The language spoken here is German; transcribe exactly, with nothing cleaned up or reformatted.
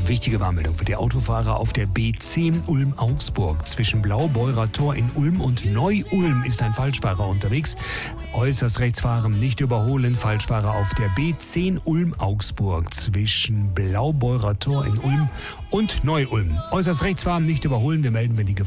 Wichtige Warnmeldung für die Autofahrer auf der B zehn Ulm-Augsburg. Zwischen Blaubeurer Tor in Ulm und Neu-Ulm ist ein Falschfahrer unterwegs. Äußerst rechts fahren, nicht überholen. Falschfahrer auf der B zehn Ulm-Augsburg. Zwischen Blaubeurer Tor in Ulm und Neu-Ulm. Äußerst rechts fahren, nicht überholen. Wir melden, wenn die Gefahr